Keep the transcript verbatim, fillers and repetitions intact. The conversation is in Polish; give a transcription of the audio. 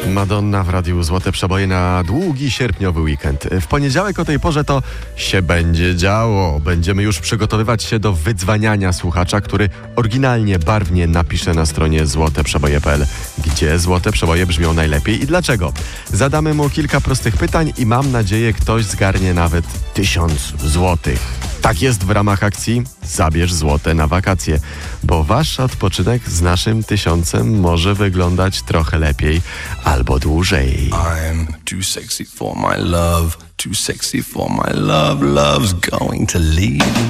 Madonna w Radiu Złote Przeboje na długi sierpniowy weekend. W poniedziałek o tej porze to się będzie działo. Będziemy już przygotowywać się do wydzwaniania słuchacza, który oryginalnie, barwnie napisze na stronie złote przeboje kropka p l, gdzie złote przeboje brzmią najlepiej i dlaczego. Zadamy mu kilka prostych pytań i mam nadzieję, ktoś zgarnie nawet tysiąc złotych. Tak jest w ramach akcji Zabierz złote na wakacje, bo wasz odpoczynek z naszym tysiącem może wyglądać trochę lepiej albo dłużej. I'm too sexy for my love, too sexy for my love, love's going to leave.